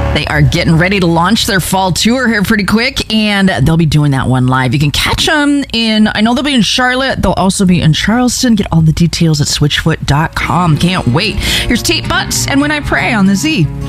They are getting ready to launch their fall tour here pretty quick, and they'll be doing that one live. You can catch them I know they'll be in Charlotte. They'll also be in Charleston. Get all the details at switchfoot.com. Can't wait. Here's Tate Butts and When I Pray on the Z.